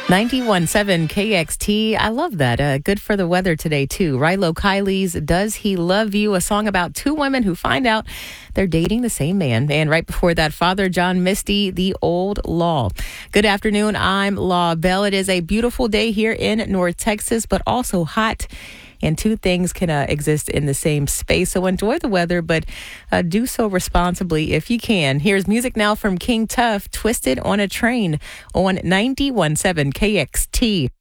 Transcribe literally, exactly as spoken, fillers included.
ninety-one point seven K X T. I love that. Uh, good for the weather today, too. Rilo Kiley's Does He Love You? A song about two women who find out they're dating the same man. And right before that, Father John Misty, The Old Law. Good afternoon. I'm Law Bell. It is a beautiful day here in North Texas, but also hot. And two things can uh, exist in the same space. So enjoy the weather, but uh, do so responsibly if you can. Here's music now from King Tuff, Twisted on a Train on ninety-one point seven K X T.